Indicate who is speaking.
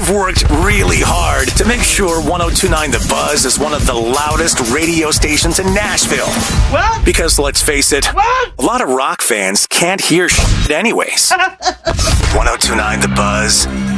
Speaker 1: we've worked really hard to make sure 1029 The Buzz is one of the loudest radio stations in Nashville.
Speaker 2: What?
Speaker 1: Because let's face it,
Speaker 2: What?
Speaker 1: a lot of rock fans can't hear shit anyways. 1029 The Buzz